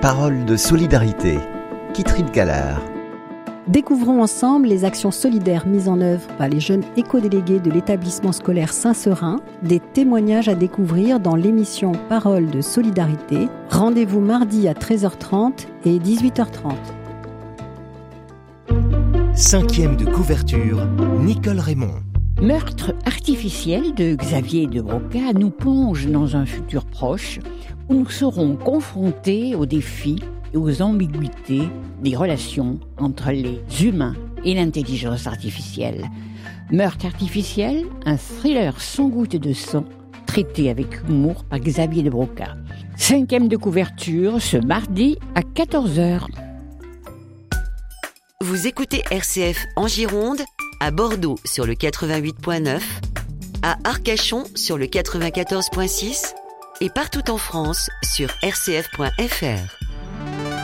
Paroles de solidarité. Kitrin Gallard. Découvrons ensemble les actions solidaires mises en œuvre par les jeunes éco-délégués de l'établissement scolaire Saint-Seurin, des témoignages à découvrir dans l'émission Paroles de solidarité. Rendez-vous mardi à 13h30 et 18h30. 5e de couverture, Nicole Raymond. Meurtre artificiel de Xavier de Broca nous plonge dans un futur proche où nous serons confrontés aux défis et aux ambiguïtés des relations entre les humains et l'intelligence artificielle. Meurtre artificiel, un thriller sans goutte de sang, traité avec humour par Xavier de Broca. 5e de couverture, ce mardi à 14h. Vous écoutez RCF en Gironde, à Bordeaux sur le 88.9, à Arcachon sur le 94.6 et partout en France sur rcf.fr.